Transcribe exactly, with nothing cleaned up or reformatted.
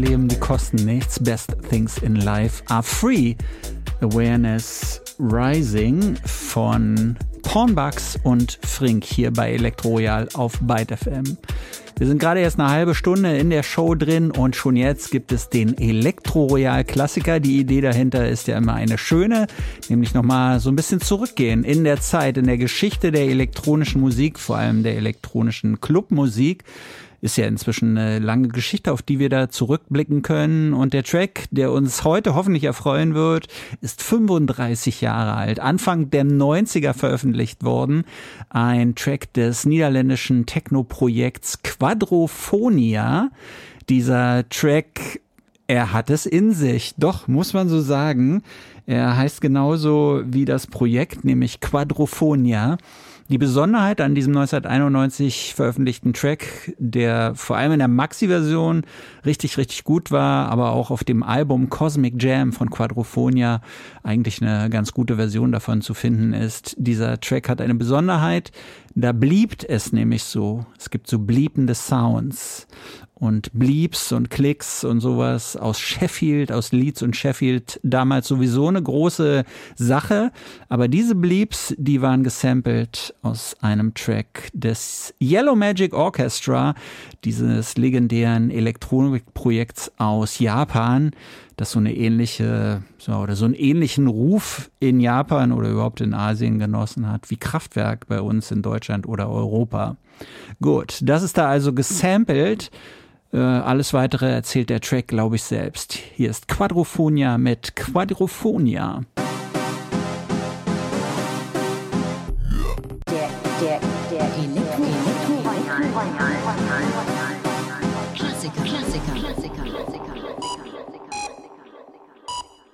Leben, die kosten nichts. Best things in life are free. Awareness Rising von Pornbugs und Frink hier bei Elektroroyal auf Byte F M. Wir sind gerade erst eine halbe Stunde in der Show drin und schon jetzt gibt es den Elektroroyal-Klassiker. Die Idee dahinter ist ja immer eine schöne, nämlich nochmal so ein bisschen zurückgehen in der Zeit, in der Geschichte der elektronischen Musik, vor allem der elektronischen Clubmusik. Ist ja inzwischen eine lange Geschichte, auf die wir da zurückblicken können. Und der Track, der uns heute hoffentlich erfreuen wird, ist fünfunddreißig Jahre alt. Anfang der neunziger veröffentlicht worden. Ein Track des niederländischen Techno-Projekts Quadrophonia. Dieser Track, er hat es in sich. Doch, muss man so sagen. Er heißt genauso wie das Projekt, nämlich Quadrophonia. Die Besonderheit an diesem neunzehnhunderteinundneunzig veröffentlichten Track, der vor allem in der Maxi-Version richtig, richtig gut war, aber auch auf dem Album Cosmic Jam von Quadrophonia eigentlich eine ganz gute Version davon zu finden ist. Dieser Track hat eine Besonderheit, da bliebt es nämlich so. Es gibt so bliepende Sounds und Bleeps und Klicks und sowas aus Sheffield, aus Leeds und Sheffield, damals sowieso eine große Sache. Aber diese Bleeps, die waren gesampelt aus einem Track des Yellow Magic Orchestra, dieses legendären Elektronikprojekts aus Japan, das so eine ähnliche, so, oder so einen ähnlichen Ruf in Japan oder überhaupt in Asien genossen hat, wie Kraftwerk bei uns in Deutschland oder Europa. Gut, das ist da also gesampelt. Äh, alles weitere erzählt der Track, glaube ich, selbst. Hier ist Quadrophonia mit Quadrophonia. Der, der, der Elektro- Elektro- Klassiker, Klassiker, Klassiker.